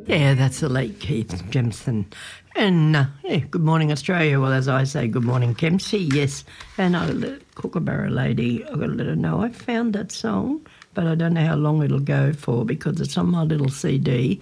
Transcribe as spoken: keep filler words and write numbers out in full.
Yeah, that's the late Keith Jemison. And uh, yeah, good morning, Australia. Well, as I say, good morning, Kempsey. Yes, and I let Kookaburra lady, I've got to let her know I found that song, but I don't know how long it'll go for because it's on my little C D.